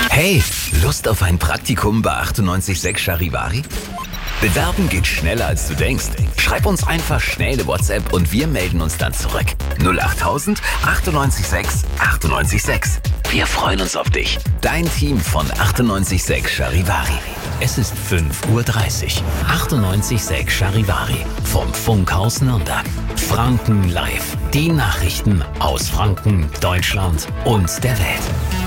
Hey, Lust auf ein Praktikum bei 98.6 Charivari? Bewerben geht schneller als du denkst. Schreib uns einfach schnell eine WhatsApp und wir melden uns dann zurück. 08000 98.6 98.6. Wir freuen uns auf dich. Dein Team von 98.6 Charivari. Es ist 5:30 Uhr. 98.6 Charivari. Vom Funkhaus Nürnberg. Franken live. Die Nachrichten aus Franken, Deutschland und der Welt.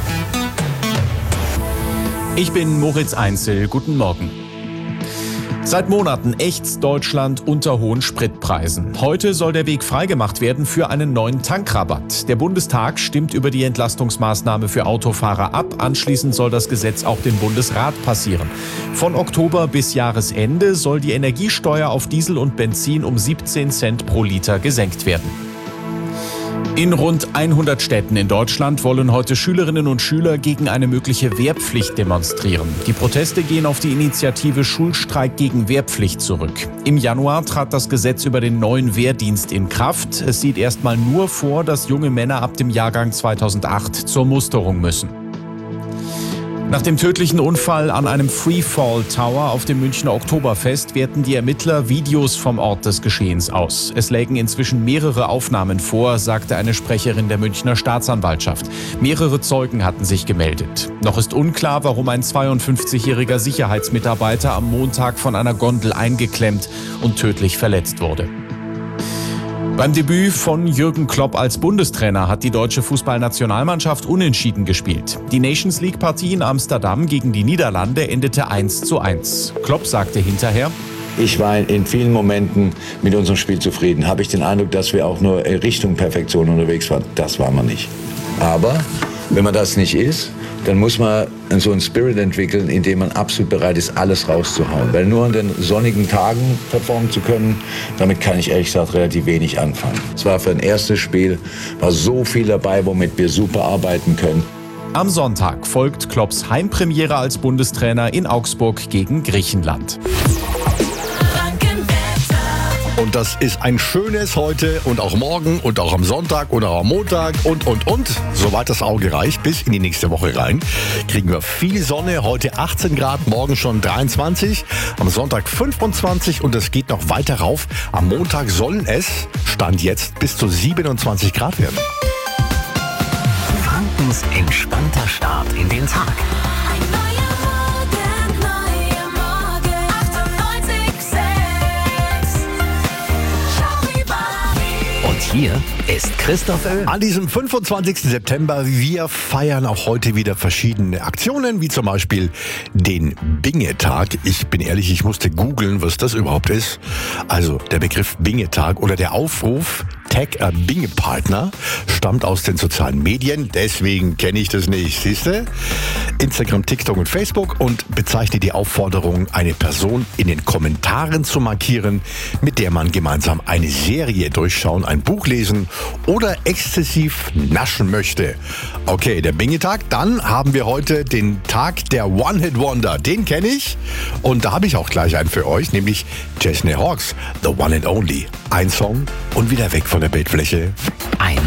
Ich bin Moritz Einzel. Guten Morgen. Seit Monaten ächzt Deutschland unter hohen Spritpreisen. Heute soll der Weg freigemacht werden für einen neuen Tankrabatt. Der Bundestag stimmt über die Entlastungsmaßnahme für Autofahrer ab. Anschließend soll das Gesetz auch den Bundesrat passieren. Von Oktober bis Jahresende soll die Energiesteuer auf Diesel und Benzin um 17 Cent pro Liter gesenkt werden. In rund 100 Städten in Deutschland wollen heute Schülerinnen und Schüler gegen eine mögliche Wehrpflicht demonstrieren. Die Proteste gehen auf die Initiative Schulstreik gegen Wehrpflicht zurück. Im Januar trat das Gesetz über den neuen Wehrdienst in Kraft. Es sieht erstmal nur vor, dass junge Männer ab dem Jahrgang 2008 zur Musterung müssen. Nach dem tödlichen Unfall an einem Freefall Tower auf dem Münchner Oktoberfest werten die Ermittler Videos vom Ort des Geschehens aus. Es lägen inzwischen mehrere Aufnahmen vor, sagte eine Sprecherin der Münchner Staatsanwaltschaft. Mehrere Zeugen hatten sich gemeldet. Noch ist unklar, warum ein 52-jähriger Sicherheitsmitarbeiter am Montag von einer Gondel eingeklemmt und tödlich verletzt wurde. Beim Debüt von Jürgen Klopp als Bundestrainer hat die deutsche Fußballnationalmannschaft unentschieden gespielt. Die Nations-League-Partie in Amsterdam gegen die Niederlande endete 1:1. Klopp sagte hinterher: Ich war in vielen Momenten mit unserem Spiel zufrieden. Habe ich den Eindruck, dass wir auch nur in Richtung Perfektion unterwegs waren. Das war man nicht. Aber wenn man das nicht ist, dann muss man so einen Spirit entwickeln, in dem man absolut bereit ist, alles rauszuhauen. Weil nur an den sonnigen Tagen performen zu können, damit kann ich ehrlich gesagt relativ wenig anfangen. Es war für ein erstes Spiel, war so viel dabei, womit wir super arbeiten können. Am Sonntag folgt Klopps Heimpremiere als Bundestrainer in Augsburg gegen Griechenland. Und das ist ein schönes heute und auch morgen und auch am Sonntag und auch am Montag und. Soweit das Auge reicht, bis in die nächste Woche rein, kriegen wir viel Sonne. Heute 18 Grad, morgen schon 23, am Sonntag 25 und es geht noch weiter rauf. Am Montag sollen es, Stand jetzt, bis zu 27 Grad werden. Frankens entspannter Start in den Tag. Hier ist Christoph Öl. An diesem 25. September, wir feiern auch heute wieder verschiedene Aktionen, wie zum Beispiel den Binge-Tag. Ich bin ehrlich, ich musste googeln, was das überhaupt ist. Also der Begriff Binge-Tag oder der Aufruf Tag a Binge-Partner stammt aus den sozialen Medien, deswegen kenne ich das nicht, siehste? Instagram, TikTok und Facebook und bezeichnet die Aufforderung, eine Person in den Kommentaren zu markieren, mit der man gemeinsam eine Serie durchschauen, ein Buch lesen oder exzessiv naschen möchte. Okay, der Binge-Tag. Dann haben wir heute den Tag der One-Hit-Wonder. Den kenne ich und da habe ich auch gleich einen für euch, nämlich Chesney Hawkes, The One and Only. Ein Song und wieder weg von der Bildfläche.